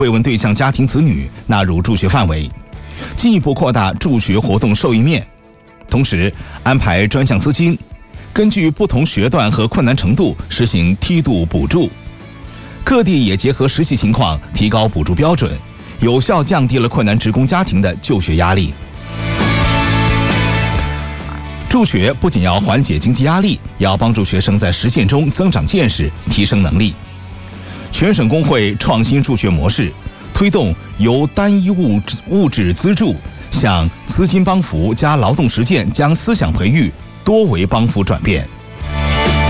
慰问对象家庭子女纳入助学范围，进一步扩大助学活动受益面，同时安排专项资金，根据不同学段和困难程度实行梯度补助。各地也结合实际情况提高补助标准，有效降低了困难职工家庭的就学压力。助学不仅要缓解经济压力，也要帮助学生在实践中增长见识、提升能力。全省工会创新助学模式，推动由单一物质资助向资金帮扶加劳动实践将思想培育多维帮扶转变。